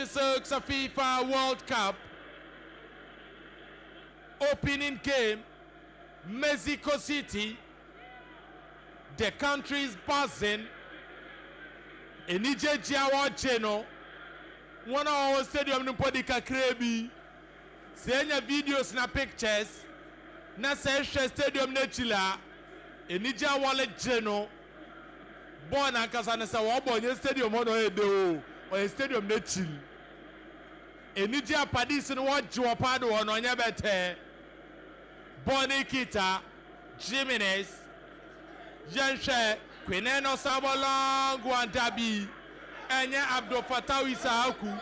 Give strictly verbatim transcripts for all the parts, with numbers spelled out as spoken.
twenty-six FIFA World Cup opening game, Mexico City. The country is buzzing. Enije Jiawa Cheno. One of our stadium no podika krebi. Senya videos na pictures. Na sesha stadium ne chila. Enija wale Cheno. Bona kasane sa wabo nye stadium hono ede o. O stadium ne chill. Enija padis no wajwa pado hono nya bete. Boni Kita, Jimenez, Jenshe, Quineno Sabolong, Guantabi, Enya Abdul Fattah Isaaku,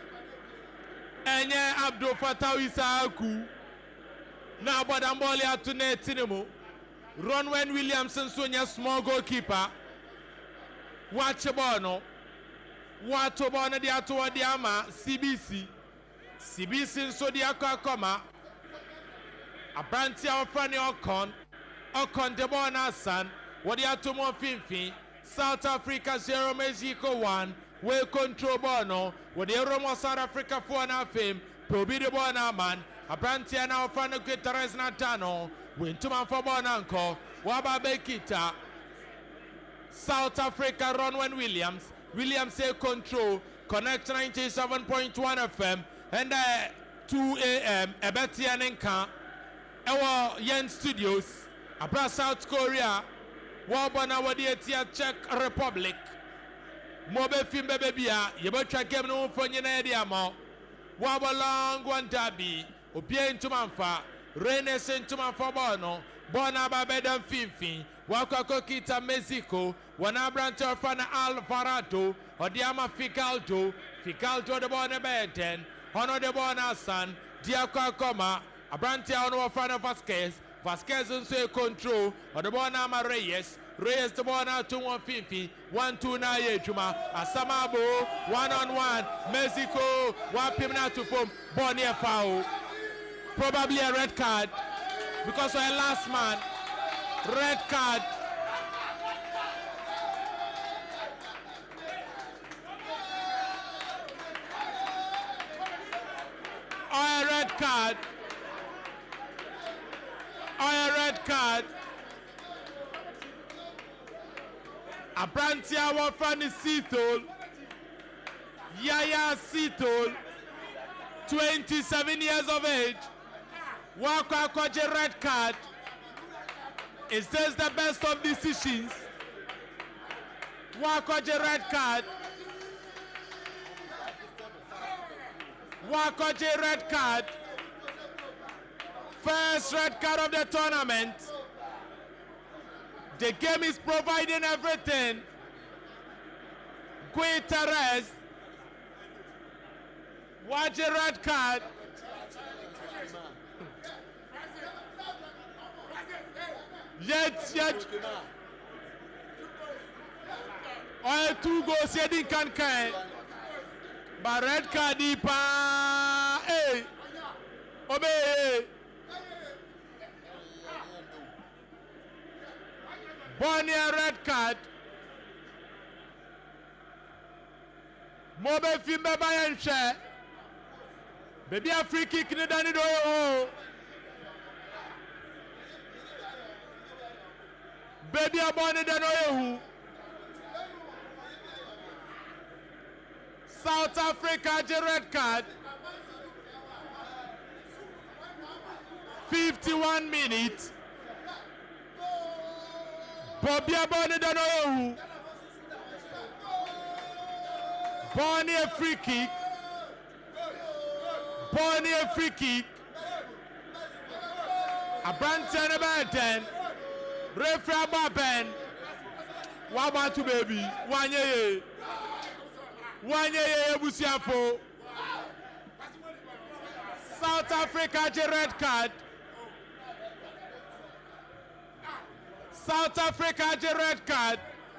Enya Abdul Fattah Isaaku, now Badamboli Atune Tinemo, Ronwen Williamson, Sonia small goalkeeper, Wachabono, Watobona di Atua Diama, C B C, C B C Sodiaka Koma. Abranti Afrani Okon, Okon Debona San, Wadiatomo Finfin, South Africa zero, Mexico one, Way Control Bono, Wadiromo South Africa four and a fame, Probi de Bona Man, Abranti and Afrani Guterres Natano, Wintuma for Bonanko, Wababe Kita, South Africa Ronwen Williams, Williams A Control, Connect ninety-seven point one F M, and uh, two A M, Ebetian Nka. Our Yen Studios, Abra South Korea, Wabana Wadiatia Czech Republic, Mobe Fimbe Bebia, Yabotra Kemno Fonyana Diamo, Wabalang Guantabi, Opia Intumanfa, Rene Sentumanfa Bono, Bona Babedam Finfin, Wakako Kita Mexico, Wanabranto Fana Alvarato, Odiama Ficalto, Ficalto de Bona Beten, Hono de Bona San, Diakwa Koma. Abrantia ono Fana Vasquez, Vasquez also control, or the Bonama Reyes, Reyes the Bona two one fifty, one two nine Juma, Asamabo, one on one, Mexico, one Pimna to form Bonnier foul. Probably a red card because of a last man. Red card. Or a red card. Or a red card. Abrantia Wafani Sitol. Yaya Sitol. twenty-seven years of age. Waka Koje red card. It says the best of decisions. Wakoje red card. Wakoje red card. First red card of the tournament. The game is providing everything. Guterres. Watch a red card. Yet, yet. All two goals, you didn't can can. But red card, pa. Hey. Obey. Bonnier red card. Mobe Fimbe Bayanche. Baby a free kick in the Danny Doyo. Baby a bonny Danoyo. South Africa red card. fifty-one minutes. Bobby a bonny Danoyo. Bonny a free kick. Bonny a free kick. A Branson about ten. Refra Baben. Wabatu baby. One year. One year Busiafo. South Africa red card. South Africa red card.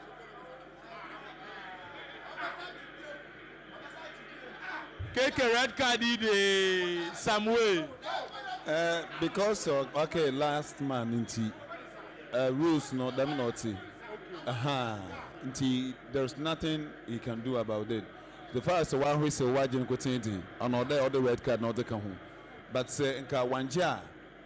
Take a red card in some way. Uh, because of okay, last man into uh, rules not them naughty. Aha, uh-huh. There's nothing he can do about it. the first one who say why didn't continue on all the other red card not the come home. But say in Kawanja,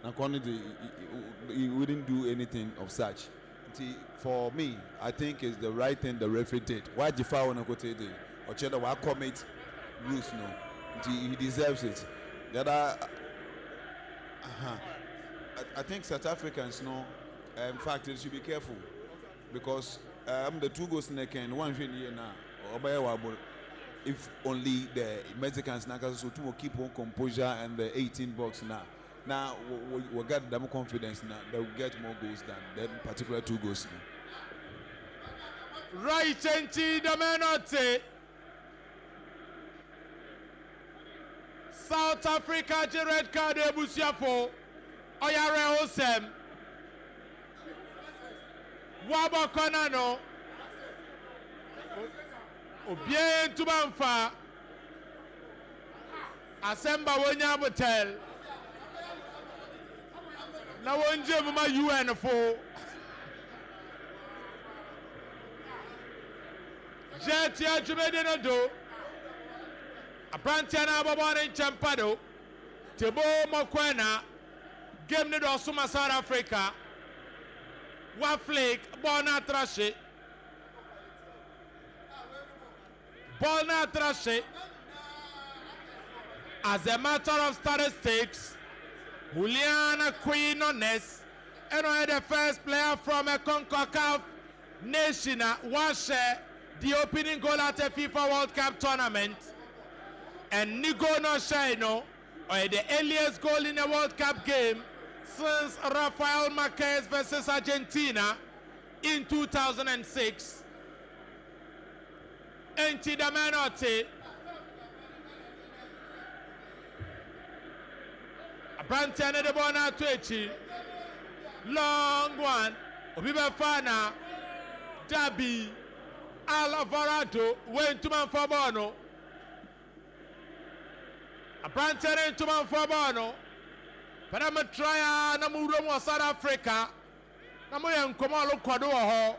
he wouldn't do anything of such. For me, I think it's the right thing the referee did. Why the foul on the or cheddar will commit rules no. He deserves it. The other, uh-huh. I, I think South Africans know. In fact, they should be careful because um, the two goals in the can one thing here now. If only the Mexicans now to keep on composure and the eighteen box now. Now we, we got them confidence now they will get more goals than that particular two goals now. Right, Enti the Menote. South Africa the red card Ebusiafo. Oyare Osem. Wabo Konano. Obien Tubanfa. Asemba Wonya Motel. Na wonje mama U N fo Jet ya jumede no do Aprantia na babo ne champado Tebo Mokwena game ne do suma South Africa wa flick ball na trashe ball na trashe as a matter of statistics Juliana Quinones, and the first player from a CONCACAF nation, was the opening goal at the FIFA World Cup tournament. And Nigo no Shaino, or the earliest goal in a World Cup game since Rafael Marquez versus Argentina in two thousand six. Enti da Menote. Brantene de Bona Twitchy. Long one. Obibe Fana. Dabi. Alvarado. Went to man for Bono. A Brantene to man for Bono. But I'm a tryer. Namurum was South Africa. Namuyan Komalo Quadoa.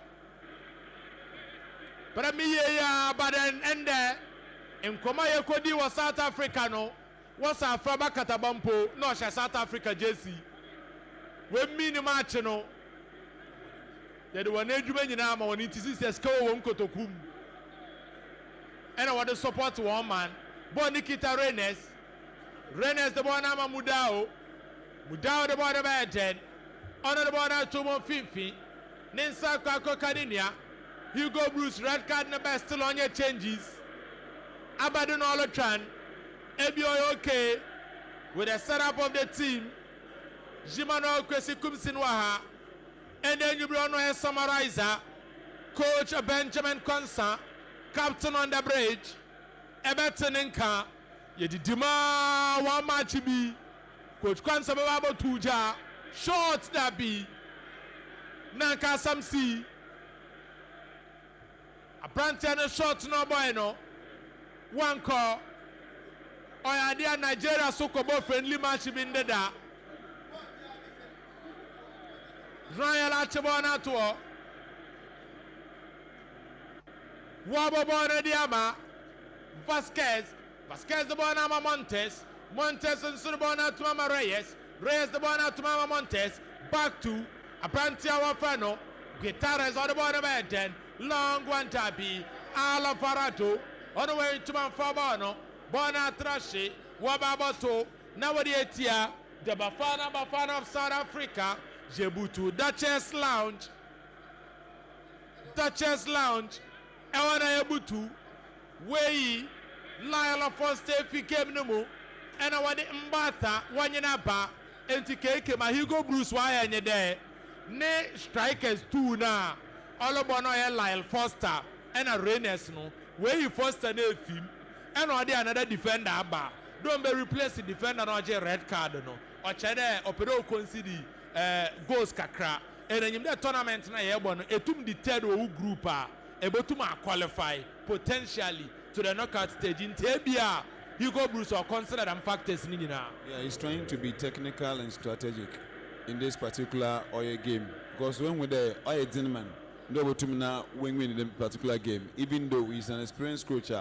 But I'm here, but then end there. In Komaya Kodi was South Africa. No. What's our Faba Katabampo? No, she's South Africa, Jesse. When mini match, no. They were not doing in armor when it is a score one kotokum. And I want to support one man. Bon Nikita Renes. Renes the one ama Mudao. Mudao the one about ten. Honor the one at Tomo Fifi. Ninsa Kako Kadinia. Hugo Bruce, red card number still on your changes. Abadan Olotran. Ebio okay with the setup of the team. Jimano Kwesi Kumsinwaha. And then you bring on a summarizer. Coach Benjamin Konsa. Captain on the bridge. Everton Nka. Yedidima one match be. Coach Konsa Babo Tuja. Short that be. Nanka Samsi. A Brantian short no bueno. One call. Oya dia Nigeria Sokobo friendly match in the da. Royal Achibona to Wabo Bona Diama Vasquez Vasquez the Bonama Montes Montes and Surbona to Mama Reyes Reyes the Bona to Mama Montes back to Aprantia Wafano Guitarras on the bottom of ten long one tabi Ala Farato on the way to Manfabano Bona Trashi, Wababoto, Nawadietia, the Bafana Bafana of South Africa, Jebutu, Duchess Lounge, Duchess Lounge, Ewana Ebutu, Wei, Lyle of Fostefi Kemnumu, and I want the Mbata, Wanyanaba, and Tikeke, my Hugo Bruce, why are you there? Ne strikers two now, all about Lyle Foster, and a Renes no, where you Foster ne film. And or another defender aba don't be replace the defender no je red card no or chede opero consider eh goals kakra and in the tournament na ye bo no etum the third o group a ebotum qualify potentially to the knockout stage in Tebia Hugo Bruce or consider them factors ni nyina. Yeah, he's trying to be technical and strategic in this particular Oye game because when we the Oye Dinman no ebotum na win win in the particular game even though he's an experienced coach.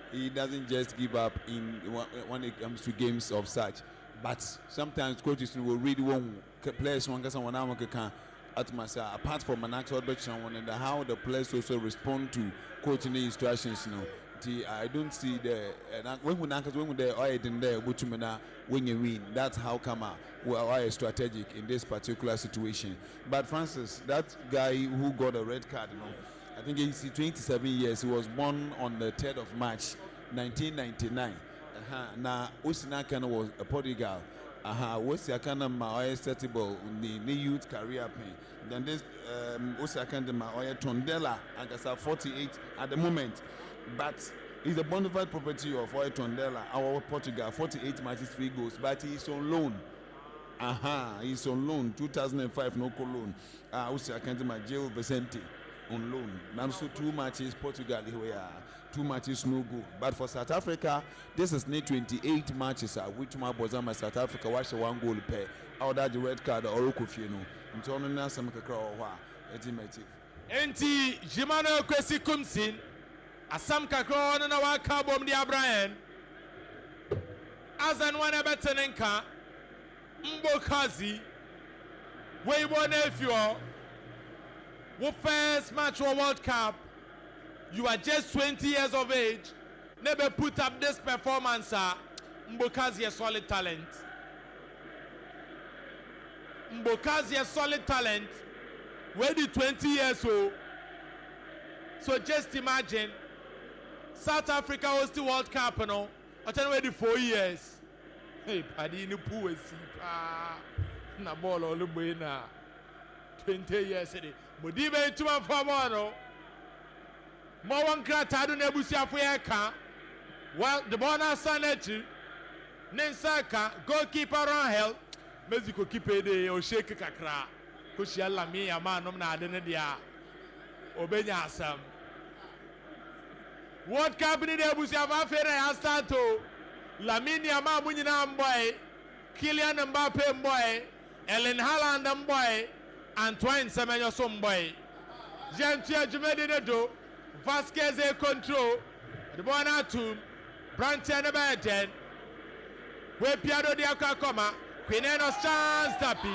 he doesn't just give up in when it comes to games of such. But sometimes coaches will really want players one person one hour can at myself apart from an actual one and how the players also respond to coaching instructions. You know, the, I don't see the uh, when we when they are in there when you win. That's how come out we are strategic in this particular situation. But Francis, that guy who got a red card, you know, I think he's twenty-seven years. He was born on the third of March, nineteen ninety-nine. Uh-huh. Now, Usinakana was a Portugal. Aha, Usiakana Maoya Setable in the youth career pain. Then this um, Usiakana Maoya Tondela, and that's forty-eight at the moment. But he's a bona fide property of Oya Tondela, our Portugal, forty-eight matches, three goals. But he's on loan. Aha, he's on loan, two thousand five, no loan. Uh, Usiakana Majeo Vicente on loan. Now, so two matches, Portugal, here we are. Two matches no go, but for South Africa, this is near twenty-eight matches. Uh, which my Bozama South Africa watch one goal pair. Out that the red card or Okofino. Until on the some kakra or estimative. Enti Jimano Kwesi Kumsin, Asam Kakra on our carbon the Abraham. As and one Abetanenka, Mbokazi, Weibo Nephew, who first match for World Cup. You are just twenty years of age. Never put up this performance. Mbokazi a solid talent. Mbokazi a solid talent. Where the twenty years old. So just imagine South Africa host the World Cup, you know. I tell you the four years. Hey, paddy no poor see na ball all the way na twenty years. But even two and four more. More one crata do nebusia for yaka. Well, the Bona Sanechi, Nensaka, goalkeeper on hell, Mexico keep a day or shake a kakra. Kushiala me a man of Nadenadia. Obenya Sam. What company there was your affair Astato? Laminia Mamunina boy, Kylian Mbappe boy, Ellen Haaland boy, Antoine Semenyo some boy. Gentia Jumedinedo. Vasquez a control. The ball out to Branton about ten. Where Piano Diakakoma. Quinenos chance tapi.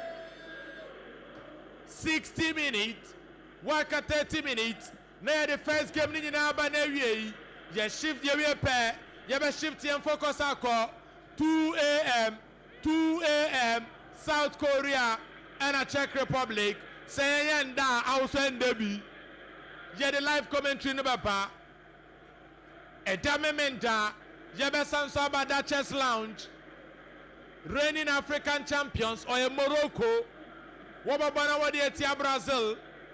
sixty minutes. Waka thirty minutes. Near the first game in Abanewi. You shift your way pair. You be shift and focus ako. two A M two A M South Korea and a Czech Republic. Saying that also in Debbie. Yeah, the live commentary no papa. A damementa, Yebe Sansaba Duchess Lounge, reigning African champions or a Morocco, Wababana Wadiatia Brazil.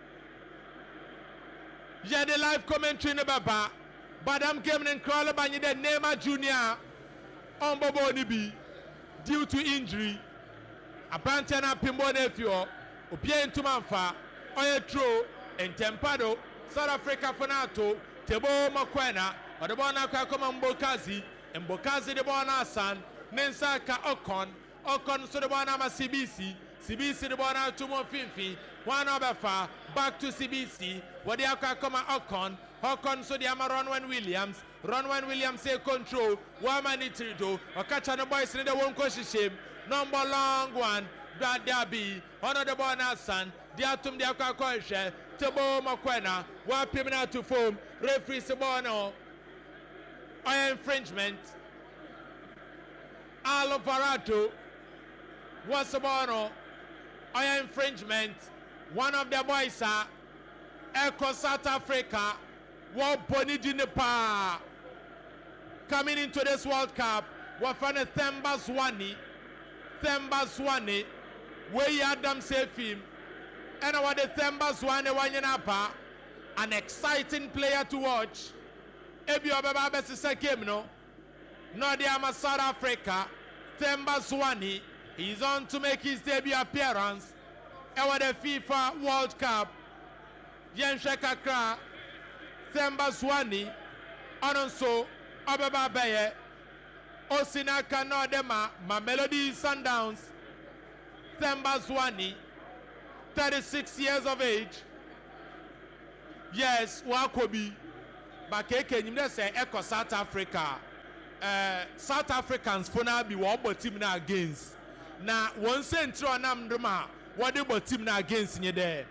Yeah, the live commentary no papa. Badam came and crawler by the Neymar Junior on Bobo Nibi due to injury. A Brantana Pimbo nephew, Opien Tumanfa, or a throw and Tempado. South Africa Fonato, Tebo Makwena, or the Bonaka Common Mbokazi, and Mbokazi the Bonasan, Nensaka Okon, Okon so the Bonama C B C, C B C the Bona Tumo Finfi, one Obefa, back to C B C, what the Akakoma Okon, Okon so the Amaronwan Williams, Ronwan Williams say control, one man it to do, or catch on the boys in the one coach shame, number long one, that there be, one of the Bonasan, the Atum the Akakoisha. Tebo Makwena, one pimina to foam, referee Sabono, or infringement. Alvarato, was Sabono, or infringement. One of the boys are Echo South Africa, what Bonidi Nepal. Coming into this World Cup, what from the Themba Swani, Themba Swani, where Adam Sefim. And our the Themba Swane Wanyanapa, an exciting player to watch. Ebi Obaba Besi game no, no the Ama South Africa, Themba Swane, he's on to make his debut appearance. Our the FIFA World Cup, Yenshe Kakra, Themba Swane, Anonso, Obaba Beye, Osinaka no dema, Mamelodi Sundowns, Themba Swane. thirty-six years of age. Yes, Wakobi. but keke nyimde say echo South Africa uh, South Africans for now be one but team na against na one central anam ndoma what the team na against nye there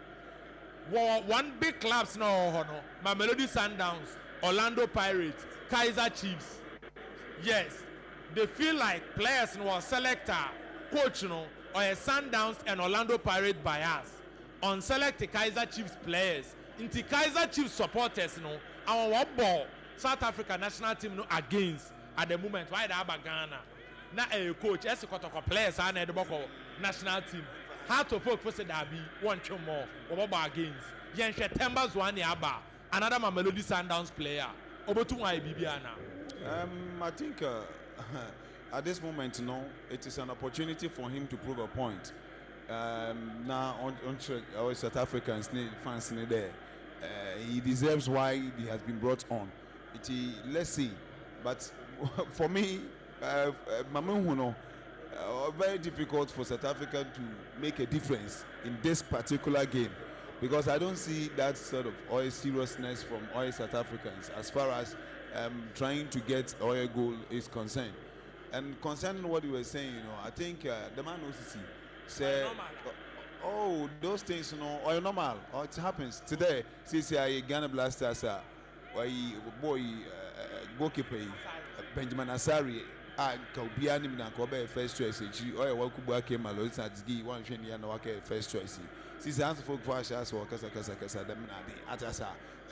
one big clubs no hono Mamelodi Sundowns, Orlando Pirates, Kaiser Chiefs. Yes, they feel like players no selector coach no or a Sundowns and Orlando Pirates bias on select the Kaiser Chiefs players into Kaiser Chiefs supporters no our one ball South Africa national team no against at the moment why the Aba Ghana na a coach as a players and the boko national team how to folk for say that be one two more or against yen Tembers one Aba another Mamelodi Sundowns player obotu why bibiana. um I think uh, at this moment you know it is an opportunity for him to prove a point. Um, now on, on our South Africans fans in there, uh, he deserves why he has been brought on. It, let's see, but for me, uh, Mamuhuno, uh, very difficult for South Africa to make a difference in this particular game because I don't see that sort of oil seriousness from all South Africans as far as um, trying to get oil goal is concerned. And concerning what you were saying, you know, I think uh, the man knows to see. Say, oh, those things, you know, are normal. Oh, it happens today. See, see, Ghana Blasters, uh, boy, uh, goalkeeper, Benjamin Asari, ah, Kaubiani, na Kobe first choice. She, oh, Wakuba came alone. It's at G one twenty and Waka first choice. See, the answer for Kwasha, or Casa Casa Casa, the Minadi, Atasa.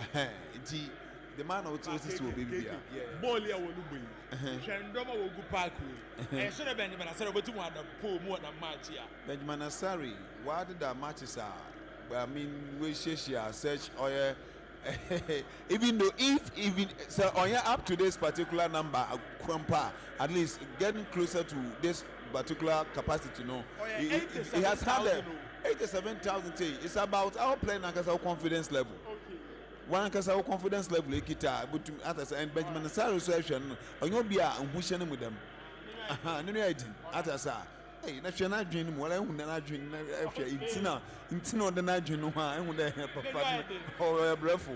The man of choices will be here. Bolia will be. Shandoma will go park. And should have been Benjamin but you want to pull more than match here. Benjamin Asari, why did that matches are? I mean, we share search or even though if even so on your up to this particular number, at least getting closer to this particular capacity, no, he, he has had eighty-seven thousand. It's about our playing and our confidence level. One can say confidence level kita but others and Benjamin Asari session on your beer and wishing with them. Aha, no idea. Others are hey, na shana dream wala hu na dream na afia intina intina the na dream no ha hu da papa or breful.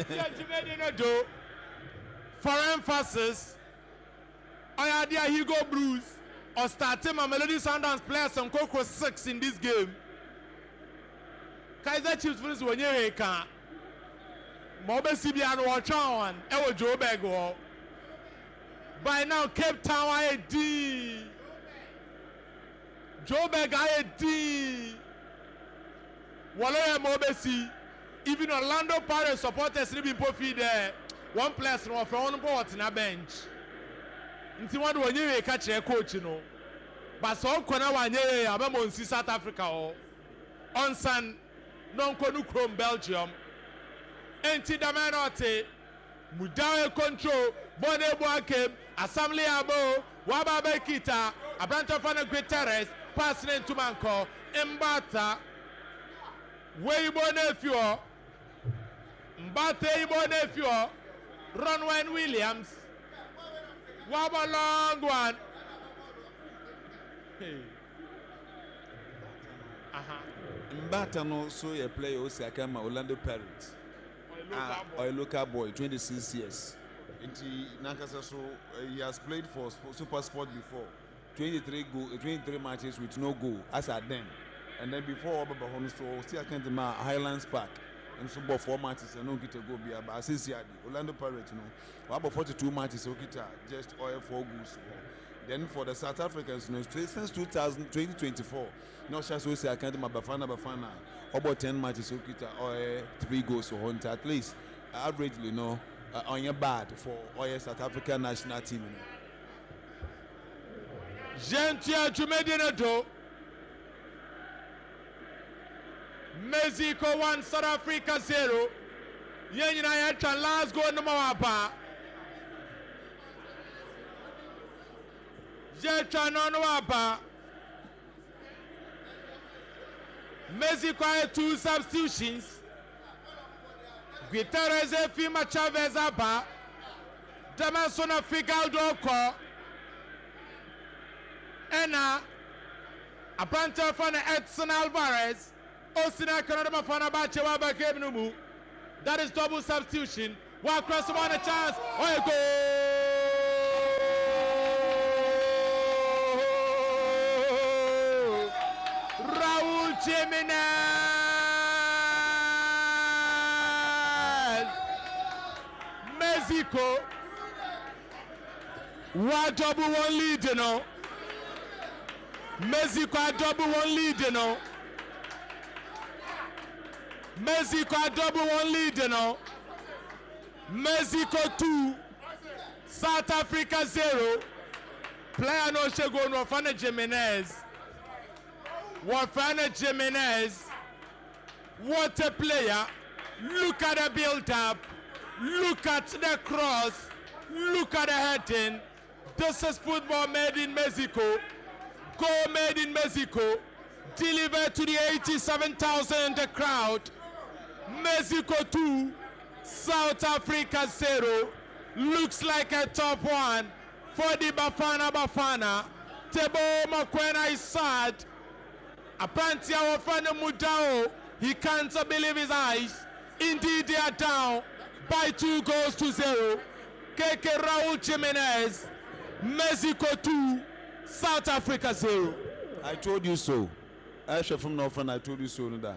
For emphasis, I idea Hugo Bruce or starting Mamelodi Sundowns players on Coco six in this game. Kaiser Chiefs finish when you can. Mobe Sibiano Wachon, Ewo Joburg. By now, Cape Town I D. Joburg I D. Waloya Mobesi. Even Orlando Pirates supporters need to be there. One place no from one board in a bench. Until one when you catch a coach, you know. But so Kona one year, I'm on South Africa or on San non Konu Chrome Belgium. Enti damanote mudawe control bode boakem assembly abo wababe kita abranta fana Guterres passing into manko mbata weibo nefio mbata ibo nefio Ronwen Williams waba long one hey aha mbata no so ye play o si akama Orlando Pirates. Ah, or a local boy, twenty-six years. And he, so, uh, he has played for Super Sport before. twenty-three goal, twenty-three matches with no goal, as at then. And then before, Baba Honesto, still can't remember Highlands Park. And so, about four matches, and no get to go be about six years. Orlando Pirates, you know, about forty-two matches, so just oil four goals. Then for the South Africans, you know, since two thousand, twenty twenty-four, no chance to say I can't remember Bafana Bafana. About ten matches, so or three goals so Hunter at least averagely, you know, uh, on your bad for our South African national team. Gentia Jumedinato Mexico one, South Africa zero. Yen United last goal number one. Jecha no wapa. Mexico had two substitutions. Guterres Fima Chavez Abba. Damasona Figaldo Ko. Ena. Abranta Fana Edson Alvarez. Osina Kanadama Fana Bachewa Bakebnumu. That is double substitution. One cross one a chance. Oh, a goal! Raul Jimenez, Mexico. One double one lead, you know. Mexico a double one lead, you know. Mexico a double one lead, you know. Mexico two, South Africa zero. Player no shego no Wafana Jimenez. Wafana Jimenez. What a player. Look at the build-up. Look at the cross. Look at the heading. This is football made in Mexico. Goal made in Mexico. Delivered to the eighty-seven thousand in the crowd. Mexico two, South Africa zero. Looks like a top one for the Bafana Bafana. Tebo Mokoena is sad. Apparently our friend Mudao, he can't believe his eyes. Indeed they are down by two goals to zero. K K Raul Jimenez, Mexico two, South Africa zero. I told you so. I shall from Northern, I told you so. Now,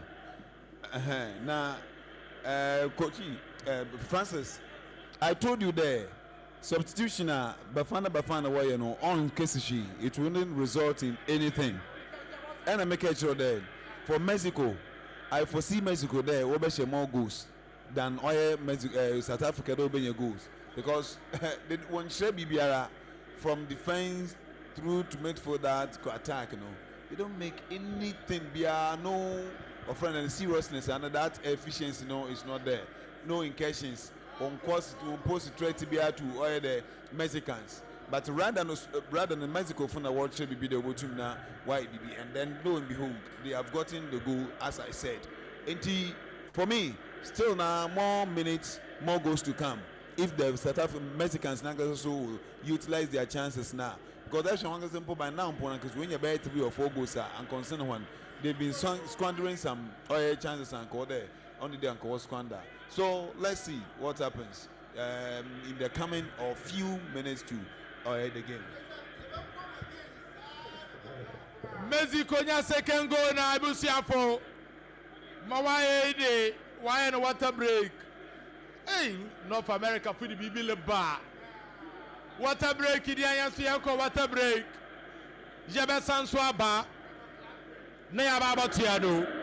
uh, uh, Coach uh, Francis, I told you there, substitution, uh, Bafana Bafana, why you know, on Kesishi, it wouldn't result in anything. And I make it sure that for Mexico, I foresee Mexico there, will be more goals than all Mexico, uh, South Africa, will be goals. Because they want Shebi Biara from defense through to midfield that attack, you know. They don't make anything Biara, no offering and seriousness, and that efficiency, no, is not there. No incursions on course to impose a threat to Biara to all the Mexicans. But rather than, uh, rather than Mexico from the world should be the go to now, why B B, and then lo and behold, they have gotten the goal, as I said. And for me, still now more minutes, more goals to come. If the South African Mexicans now also utilize their chances now, because that's one example by now, because when you buy three or four goals and concern one, they've been squandering some oil chances and call there only they call squander. So let's see what happens um, in the coming or few minutes to oil the game. Mexico nya second goal na Abusiafo. Mawaye de why no water break. Hey, North America for the B B bar. Water break, the Ayansiako water break. Jebe Sanswaba. Nea Baba Tiado.